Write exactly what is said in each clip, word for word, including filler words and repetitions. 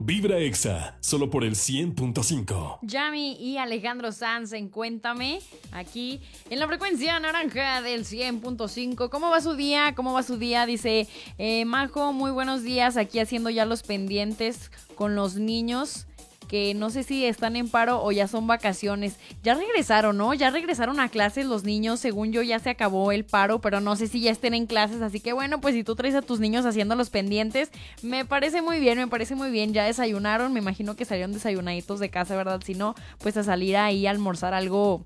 Vibra Exa, solo por el cien punto cinco. Yami y Alejandro Sanz en Cuéntame, aquí en la frecuencia naranja del cien punto cinco. ¿Cómo va su día? ¿Cómo va su día? Dice eh, Majo, muy buenos días, aquí haciendo ya los pendientes con los niños, que no sé si están en paro o ya son vacaciones. Ya regresaron, ¿no? Ya regresaron a clases los niños, según yo ya se acabó el paro, pero no sé si ya estén en clases, así que bueno, pues si tú traes a tus niños haciendo los pendientes, me parece muy bien, me parece muy bien. Ya desayunaron, me imagino que salieron desayunaditos de casa, ¿verdad? Si no, pues a salir ahí a almorzar algo...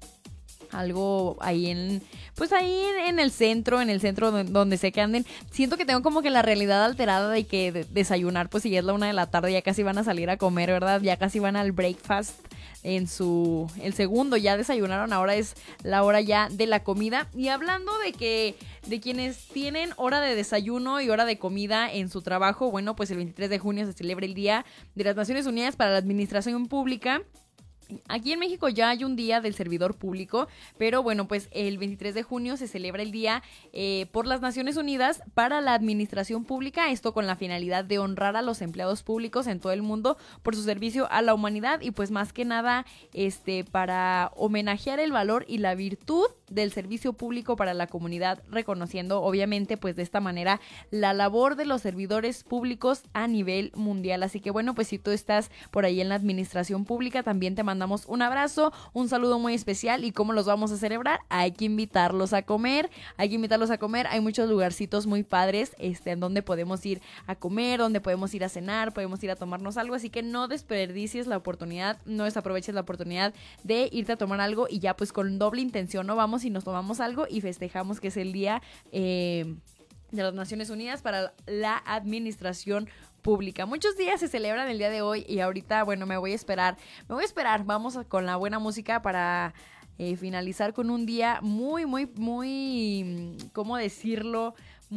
algo ahí en, pues ahí en, en el centro, en el centro donde, donde sé que anden. Siento que tengo como que la realidad alterada de que de, desayunar, pues si ya es la una de la tarde, ya casi van a salir a comer, ¿verdad? Ya casi van al breakfast en su, el segundo, ya desayunaron, ahora es la hora ya de la comida. Y hablando de que, de quienes tienen hora de desayuno y hora de comida en su trabajo, bueno, pues el veintitrés de junio se celebra el Día de las Naciones Unidas para la Administración Pública. Aquí en México ya hay un día del servidor público, pero bueno, pues el veintitrés de junio se celebra el día eh, por las Naciones Unidas para la Administración Pública, esto con la finalidad de honrar a los empleados públicos en todo el mundo por su servicio a la humanidad y pues más que nada este para homenajear el valor y la virtud del servicio público para la comunidad, reconociendo obviamente pues de esta manera la labor de los servidores públicos a nivel mundial. Así que bueno, pues si tú estás por ahí en la administración pública, también te mandamos un abrazo, un saludo muy especial. ¿Y cómo los vamos a celebrar? Hay que invitarlos a comer, hay que invitarlos a comer. Hay muchos lugarcitos muy padres este, en donde podemos ir a comer, donde podemos ir a cenar, podemos ir a tomarnos algo, así que no desperdicies la oportunidad, no desaproveches la oportunidad de irte a tomar algo y ya pues con doble intención, ¿no? Vamos y nos tomamos algo y festejamos que es el día eh, de las Naciones Unidas para la Administración Pública. Muchos días se celebran el día de hoy y ahorita, bueno, me voy a esperar, me voy a esperar, vamos a, con la buena música para eh, finalizar con un día muy, muy, muy, ¿cómo decirlo?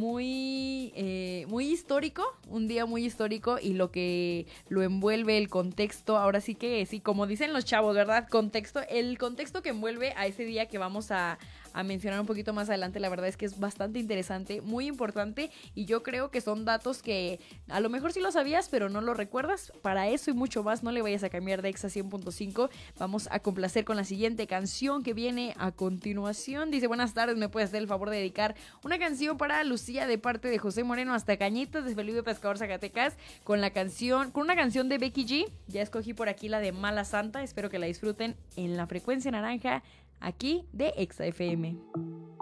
Muy, eh, muy histórico, un día muy histórico y lo que lo envuelve, el contexto, ahora sí que sí, como dicen los chavos, ¿verdad? Contexto, el contexto que envuelve a ese día que vamos a, a mencionar un poquito más adelante, la verdad es que es bastante interesante, muy importante y yo creo que son datos que a lo mejor sí lo sabías, pero no lo recuerdas. Para eso y mucho más, no le vayas a cambiar de Exa cien punto cinco. Vamos a complacer con la siguiente canción que viene a continuación. Dice, buenas tardes, ¿me puedes hacer el favor de dedicar una canción para Lucía de parte de José Moreno hasta Cañitas de Felipe Pescador Zacatecas con la canción, con una canción de Becky G? Ya escogí por aquí la de Mala Santa, espero que la disfruten en la frecuencia naranja aquí de Exa F M.